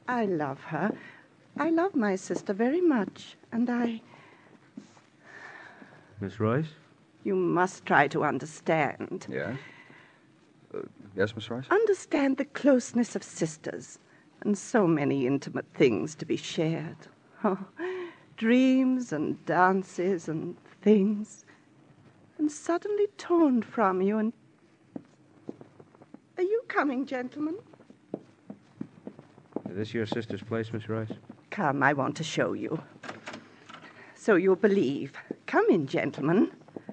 I love her. I love my sister very much, and I... Miss Royce? You must try to understand. Yes? Yes, Miss Royce? Understand the closeness of sisters, and so many intimate things to be shared. Oh, dreams and dances and things, and suddenly torn from you, and... Are you coming, gentlemen? Is this your sister's place, Miss Royce? Come, I want to show you. So you'll believe. Come in, gentlemen.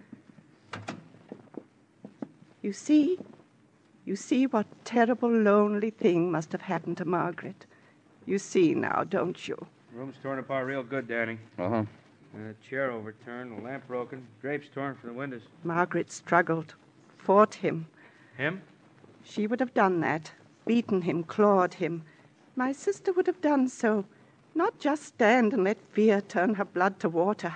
You see what terrible, lonely thing must have happened to Margaret. You see now, don't you? Room's torn apart real good, Danny. Uh-huh. Chair overturned, a lamp broken, drapes torn from the windows. Margaret struggled, fought him. Him? She would have done that, beaten him, clawed him. My sister would have done so, not just stand and let fear turn her blood to water.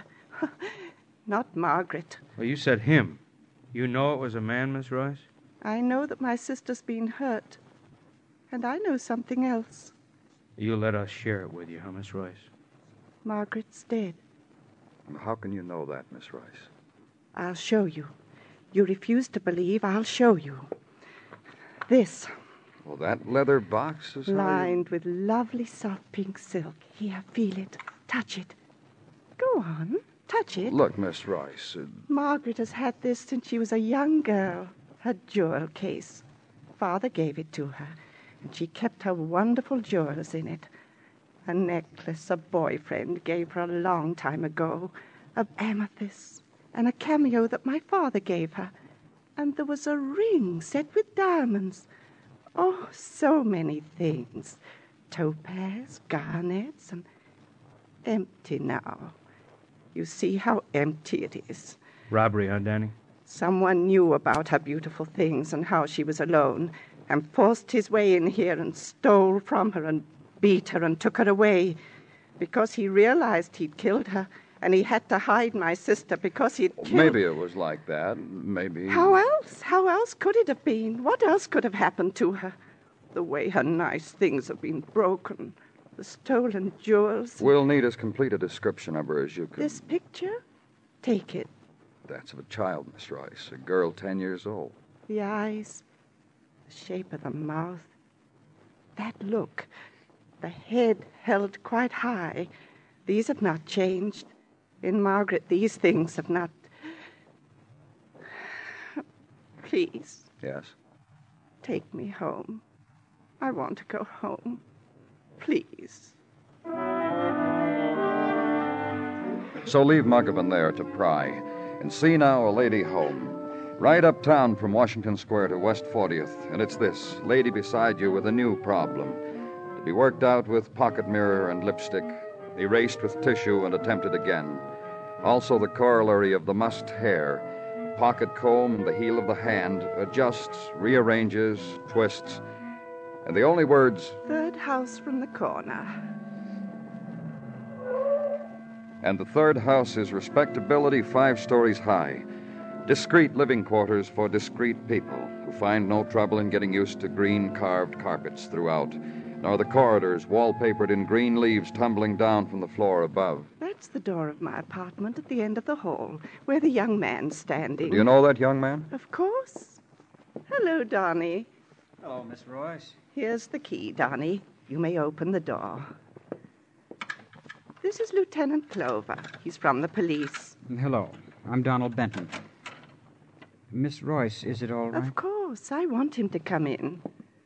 Not Margaret. Well, you said him. You know it was a man, Miss Royce? I know that my sister's been hurt, and I know something else. You let us share it with you, huh, Miss Royce? Margaret's dead. How can you know that, Miss Royce? I'll show you. You refuse to believe, I'll show you. This. Well, that leather box is lined with lovely soft pink silk. Here, feel it. Touch it. Go on, touch it. Look, Miss Royce. Margaret has had this since she was a young girl. Her jewel case. Father gave it to her, and she kept her wonderful jewels in it. A necklace a boyfriend gave her a long time ago, of amethyst, and a cameo that my father gave her. And there was a ring set with diamonds. Oh, so many things. Topaz, garnets, and empty now. You see how empty it is. Robbery, huh, Danny? Someone knew about her beautiful things and how she was alone, and forced his way in here and stole from her and beat her and took her away, because he realized he'd killed her, and he had to hide my sister because he'd killed... Maybe it was like that. Maybe... How else? How else could it have been? What else could have happened to her? The way her nice things have been broken. The stolen jewels. We'll need as complete a description of her as you can. This picture? Take it. That's of a child, Miss Royce. A girl 10 years old. The eyes. The shape of the mouth. That look. The head held quite high. These have not changed. In Margaret, these things have not... Please. Yes? Take me home. I want to go home. Please. So leave Muggavan there to pry. And see now a lady home. Right uptown from Washington Square to West 40th. And it's this, lady beside you with a new problem. To be worked out with pocket mirror and lipstick, erased with tissue and attempted again. Also the corollary of the mussed hair, pocket comb and the heel of the hand, adjusts, rearranges, twists, and the only words... Third house from the corner. And the third house is respectability 5 stories high. Discreet living quarters for discreet people who find no trouble in getting used to green carved carpets throughout, nor the corridors wallpapered in green leaves tumbling down from the floor above. That's the door of my apartment at the end of the hall, where the young man's standing. Do you know that young man? Of course. Hello, Donnie. Hello, Miss Royce. Here's the key, Donnie. You may open the door. This is Lieutenant Clover. He's from the police. Hello. I'm Donald Benton. Miss Royce, is it all right? Of course. I want him to come in.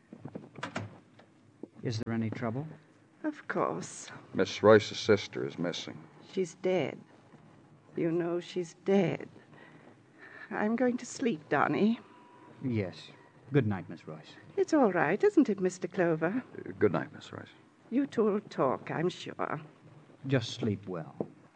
Is there any trouble? Of course. Miss Royce's sister is missing. She's dead. You know she's dead. I'm going to sleep, Donnie. Yes. Good night, Miss Royce. It's all right, isn't it, Mr. Clover? Good night, Miss Royce. You two will talk, I'm sure. Just sleep well.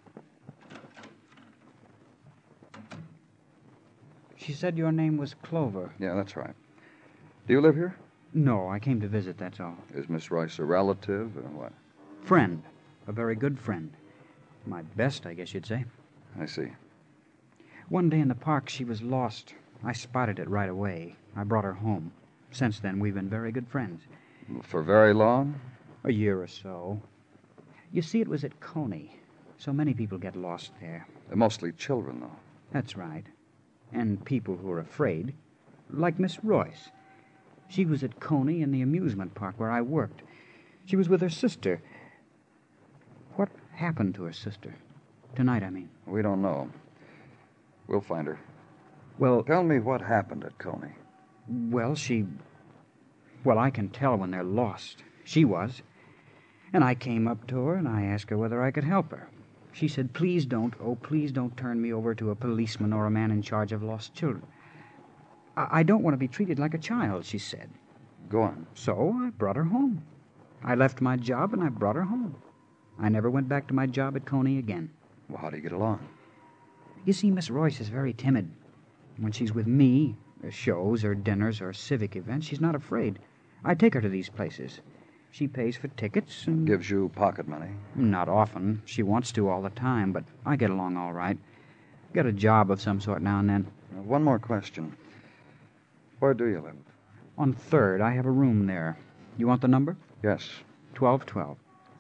She said your name was Clover. Yeah, that's right. Do you live here? No, I came to visit, that's all. Is Miss Royce a relative or what? Friend. A very good friend. My best, I guess you'd say. I see. One day in the park, she was lost. I spotted it right away. I brought her home. Since then, we've been very good friends. For very long? A year or so. You see, it was at Coney. So many people get lost there. They're mostly children, though. That's right. And people who are afraid, like Miss Royce. She was at Coney in the amusement park where I worked. She was with her sister. What happened to her sister? Tonight, I mean. We don't know. We'll find her. Well, Tell me what happened at Coney. well, Well, I can tell when they're lost. She was. And I came up to her and I asked her whether I could help her. She said, please don't turn me over to a policeman or a man in charge of lost children. I don't want to be treated like a child, she said. Go on. So I brought her home. I left my job and I brought her home. I never went back to my job at Coney again. Well, how do you get along? You see, Miss Royce is very timid. When she's with me, shows or dinners or civic events, she's not afraid. I take her to these places. She pays for tickets and... Gives you pocket money. Not often. She wants to all the time, but I get along all right. Get a job of some sort now and then. One more question. Where do you live? On 3rd, I have a room there. You want the number? Yes. 1212.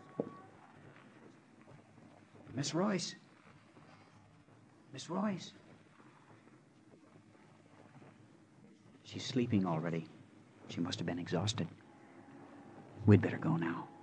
Miss Royce. Miss Royce. She's sleeping already. She must have been exhausted. We'd better go now.